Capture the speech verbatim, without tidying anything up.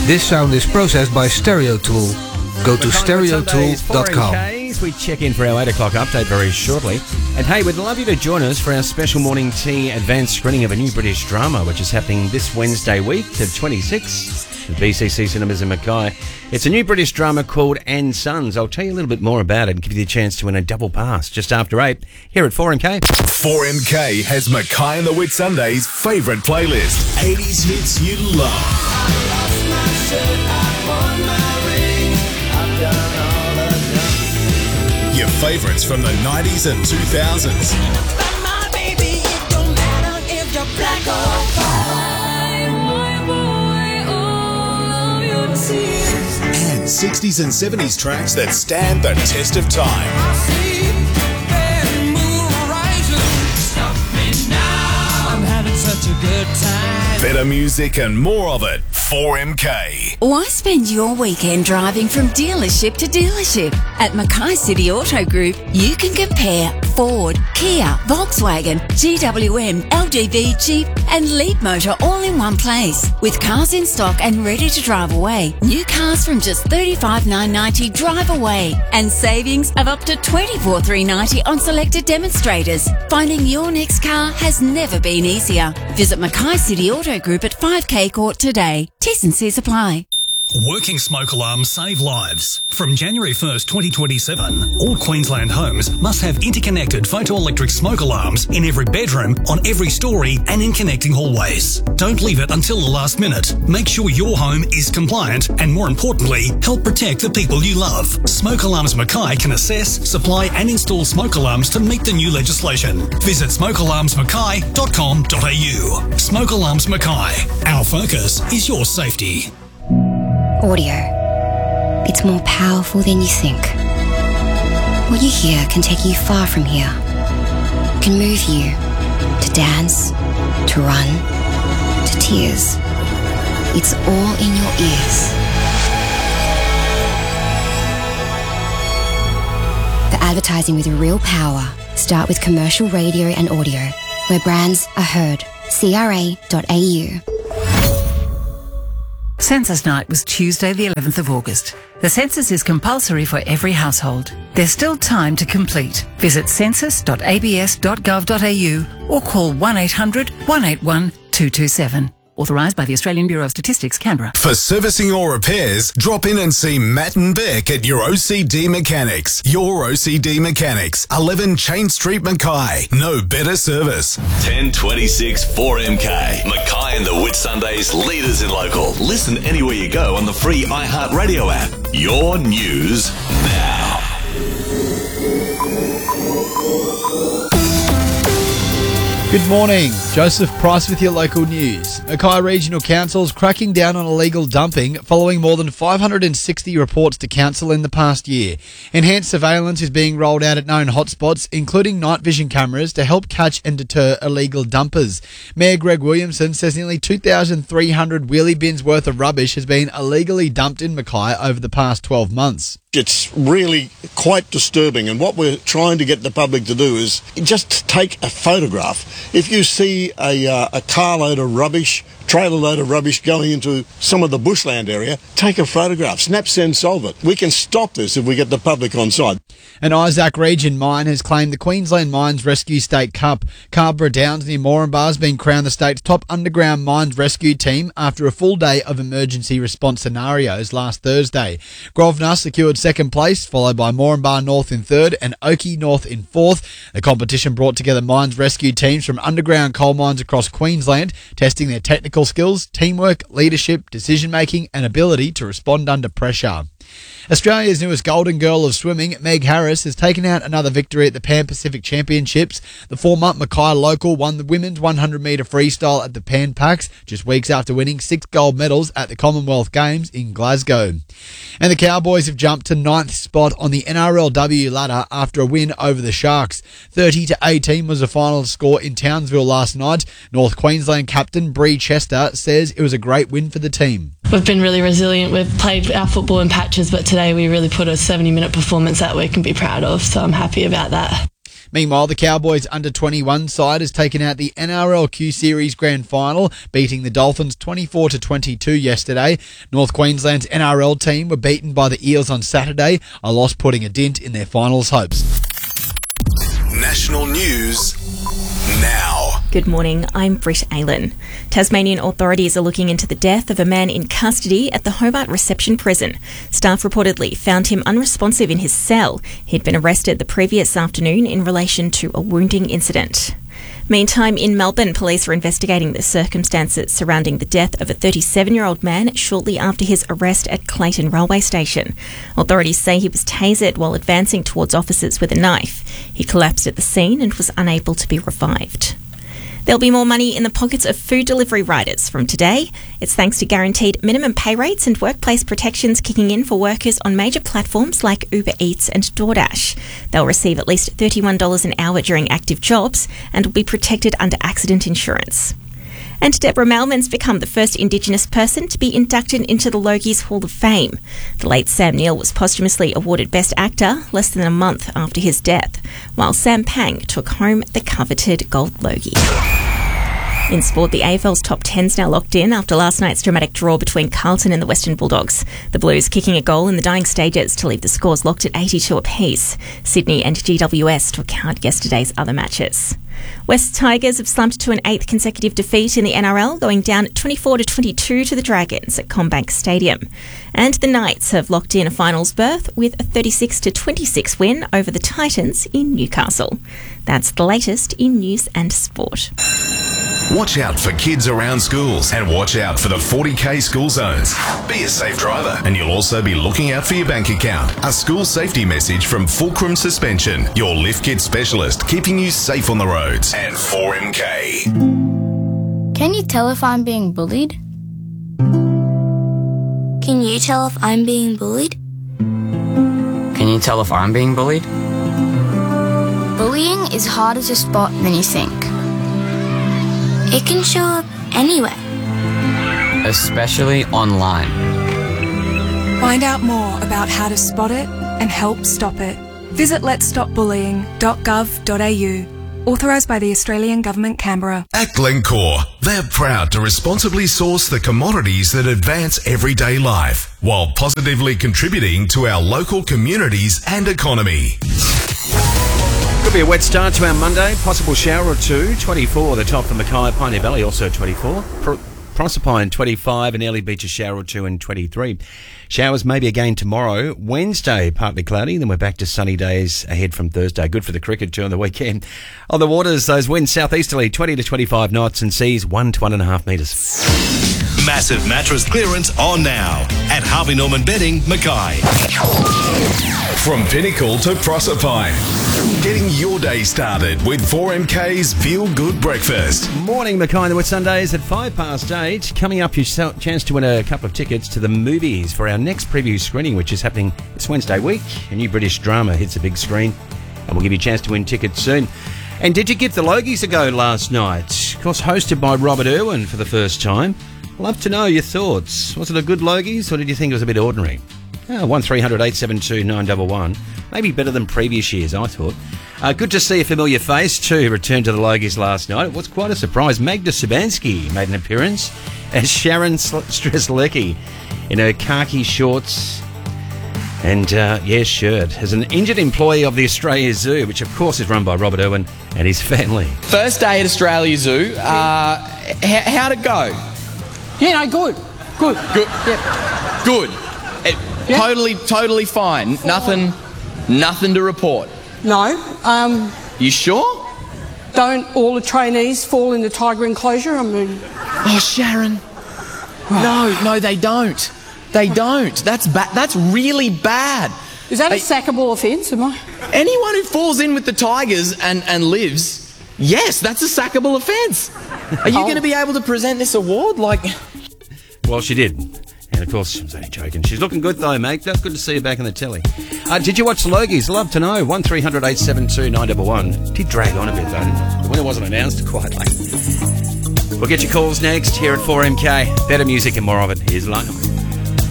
This sound is processed by Stereo Tool. Go to stereo tool dot com. We check in for our eight o'clock update very shortly. And hey, we'd love you to join us for our special morning tea advanced screening of a new British drama, which is happening this Wednesday week, the twenty-sixth, at B C C Cinemas in Mackay. It's a new British drama called And Sons. I'll tell you a little bit more about it and give you the chance to win a double pass just after eight here at four M K. four M K has Mackay and the Whitsundays' favourite playlist. eighties hits you love. I lost my shirt, I won my ring, I've done all I've done. Your favourites from the nineties and two thousands. But my baby, it don't matter if you're black or white. Wipe away all of your tears. And sixties and seventies tracks that stand the test of time. I see that moon rising. Stop me now. I'm having such a good time. Better music and more of it. four M K. Why spend your weekend driving from dealership to dealership? At Mackay City Auto Group, you can compare Ford, Kia, Volkswagen, G W M, L D V, Jeep and Leapmotor all in one place. With cars in stock and ready to drive away, new cars from just thirty-five thousand nine hundred ninety drive away and savings of up to twenty-four thousand three hundred ninety on selected demonstrators. Finding your next car has never been easier. Visit Mackay City Auto Group at five K Court today. T's and C's apply. Working smoke alarms save lives. From January first, twenty twenty-seven, all Queensland homes must have interconnected photoelectric smoke alarms in every bedroom, on every story and in connecting hallways. Don't leave it until the last minute. Make sure your home is compliant and, more importantly, help protect the people you love. Smoke Alarms Mackay can assess, supply and install smoke alarms to meet the new legislation. Visit smoke alarms mackay dot com dot a u. Smoke Alarms Mackay. Our focus is your safety. Audio. It's more powerful than you think. What you hear can take you far from here. Can move you to dance, to run, to tears. It's all in your ears. For advertising with real power, start with commercial radio and audio, where brands are heard. C R A dot A U. Census Night was Tuesday the eleventh of August. The census is compulsory for every household. There's still time to complete. Visit census dot a b s dot gov dot a u or call one eight hundred, one eight one, two two seven. Authorised by the Australian Bureau of Statistics, Canberra. For servicing or repairs, drop in and see Matt and Beck at your O C D Mechanics. Your O C D Mechanics, eleven Chain Street, Mackay. No better service. ten twenty-six four M K. Mackay and the Whitsundays, leaders in local. Listen anywhere you go on the free iHeartRadio app. Your news now. Good morning, Joseph Price with your local news. Mackay Regional Council is cracking down on illegal dumping following more than five hundred sixty reports to council in the past year. Enhanced surveillance is being rolled out at known hotspots, including night vision cameras, to help catch and deter illegal dumpers. Mayor Greg Williamson says nearly two thousand three hundred wheelie bins worth of rubbish has been illegally dumped in Mackay over the past twelve months. It's really quite disturbing, and what we're trying to get the public to do is just take a photograph. If you see a, uh, a carload of rubbish, trailer load of rubbish going into some of the bushland area, take a photograph. Snap, send, solve it. We can stop this if we get the public on side. An Isaac Region mine has claimed the Queensland Mines Rescue State Cup. Carborough Downs near Moranbah has been crowned the state's top underground mines rescue team after a full day of emergency response scenarios last Thursday. Grosvenor secured second place, followed by Moranbah North in third and Oakey North in fourth. The competition brought together mines rescue teams from underground coal mines across Queensland, testing their technical skills, teamwork, leadership, decision-making and ability to respond under pressure. Australia's newest golden girl of swimming, Meg Harris, has taken out another victory at the Pan Pacific Championships. The former Mackay local won the women's one hundred metre freestyle at the Pan Pacs just weeks after winning six gold medals at the Commonwealth Games in Glasgow. And the Cowboys have jumped to ninth spot on the N R L W ladder after a win over the Sharks. thirty to eighteen was the final score in Townsville last night. North Queensland captain Bree Chester says it was a great win for the team. We've been really resilient. We've played our football in patches, but today we really put a seventy minute performance that we can be proud of, so I'm happy about that. Meanwhile, the Cowboys under twenty-one side has taken out the N R L Q Series Grand Final, beating the Dolphins twenty-four to twenty-two yesterday. North Queensland's N R L team were beaten by the Eels on Saturday, a loss putting a dent in their finals hopes. National news now. Good morning, I'm Britt Aylen. Tasmanian authorities are looking into the death of a man in custody at the Hobart Reception Prison. Staff reportedly found him unresponsive in his cell. He'd been arrested the previous afternoon in relation to a wounding incident. Meantime, in Melbourne, police are investigating the circumstances surrounding the death of a thirty-seven-year-old man shortly after his arrest at Clayton Railway Station. Authorities say he was tasered while advancing towards officers with a knife. He collapsed at the scene and was unable to be revived. There'll be more money in the pockets of food delivery riders from today. It's thanks to guaranteed minimum pay rates and workplace protections kicking in for workers on major platforms like Uber Eats and DoorDash. They'll receive at least thirty-one dollars an hour during active jobs and will be protected under accident insurance. And Deborah Mailman's become the first Indigenous person to be inducted into the Logies Hall of Fame. The late Sam Neill was posthumously awarded Best Actor less than a month after his death, while Sam Pang took home the coveted Gold Logie. In sport, the A F L's top ten's now locked in after last night's dramatic draw between Carlton and the Western Bulldogs. The Blues kicking a goal in the dying stages to leave the scores locked at eighty-two apiece. Sydney and G W S took out yesterday's other matches. West Tigers have slumped to an eighth consecutive defeat in the N R L, going down twenty-four to twenty-two to the Dragons at CommBank Stadium. And the Knights have locked in a finals berth with a thirty-six to twenty-six win over the Titans in Newcastle. That's the latest in news and sport. Watch out for kids around schools and watch out for the forty K school zones. Be a safe driver and you'll also be looking out for your bank account. A school safety message from Fulcrum Suspension, your lift kit specialist, keeping you safe on the roads. And four M K. Can you tell if I'm being bullied? Can you tell if I'm being bullied? Can you tell if I'm being bullied? Bullying is harder to spot than you think. It can show up anywhere. Especially online. Find out more about how to spot it and help stop it. Visit lets stop bullying dot gov dot a u. Authorised by the Australian Government, Canberra. At Glencore, they're proud to responsibly source the commodities that advance everyday life, while positively contributing to our local communities and economy. Could be a wet start to our Monday. Possible shower or two. twenty-four, the top for Mackay. Pioneer Valley also twenty-four. Pro- Proserpine twenty-five, and Early Beach a shower or two and twenty-three. Showers maybe again tomorrow. Wednesday, partly cloudy. Then we're back to sunny days ahead from Thursday. Good for the cricket too on the weekend. On the waters, those winds southeasterly twenty to twenty-five knots and seas one to one and a half metres. Massive mattress clearance on now at Harvey Norman Bedding, Mackay. From Pinnacle to Proserpine, getting your day started with four M K's Feel Good Breakfast. Morning, Mackay, the Sundays at five past eight. Coming up, your chance to win a couple of tickets to the movies for our next preview screening, which is happening this Wednesday week. A new British drama hits a big screen, and we'll give you a chance to win tickets soon. And did you give the Logies a go last night? Of course, hosted by Robert Irwin for the first time. Love to know your thoughts. Was it a good Logies, or did you think it was a bit ordinary? Oh, one three hundred eight seven two nine one one. Maybe better than previous years, I thought. Uh, good to see a familiar face, too, return to the Logies last night. It was quite a surprise. Magda Szubanski made an appearance as Sharon Strzelecki in her khaki shorts and, uh, yes, shirt, as an injured employee of the Australia Zoo, which, of course, is run by Robert Irwin and his family. First day at Australia Zoo. Uh, h- how'd it go? Yeah, no, good. Good. Good. Yep. Good. It, Yep. Totally, totally fine. Nothing, nothing to report. No. Um, You sure? don't all the trainees fall in the tiger enclosure? I mean... Oh, Sharon. No, no, they don't. They don't. That's ba- That's really bad. Is that Hey, a sackable offence, am I? Anyone who falls in with the tigers and, and lives, yes, that's a sackable offence. Are you Oh. going to be able to present this award? Like, Well, she did. And, of course, I was only joking. She's looking good, though, mate. That's good to see you back on the telly. Uh, did you watch the Logies? Love to know. one three hundred eight seven two nine one one. Did drag on a bit, though. When it wasn't announced, quite late. We'll get your calls next here at four M K. Better music and more of it. Here's Lionel.